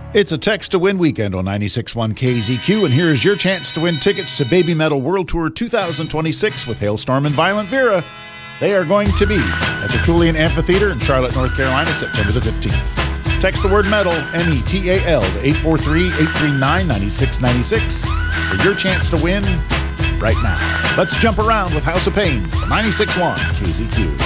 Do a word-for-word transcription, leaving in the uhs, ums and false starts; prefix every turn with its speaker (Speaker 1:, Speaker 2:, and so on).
Speaker 1: It's a Text to Win weekend on ninety-six point one K Z Q, and here's your chance to win tickets to Baby Metal World Tour twenty twenty-six with Hailstorm and Violent Vera. They are going to be at the Julian Amphitheater in Charlotte, North Carolina, September the fifteenth. Text the word METAL, M E T A L, to eight four three, eight three nine, nine six nine six for your chance to win right now. Let's jump around with House of Pain on ninety-six point one K Z Q.